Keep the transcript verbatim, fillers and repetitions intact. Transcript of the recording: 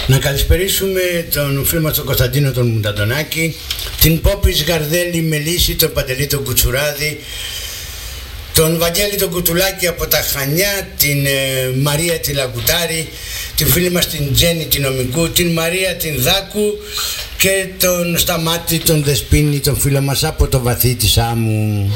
Να καλησπερίσουμε τον φίλο μας τον Κωνσταντίνο τον Μουνταντονάκη, την Πόπης Γαρδέλη Μελίσση, τον Παντελή τον Κουτσουράδη, τον Βαγγέλη τον Κουτουλάκη από τα Χανιά, την ε, Μαρία τη Λαγκουτάρη, την φίλη μας την Τζέννη την Νομικού, την Μαρία την Δάκου και τον Σταμάτη τον Δεσποίνη, τον φίλο μας από το βαθύ της άμμου.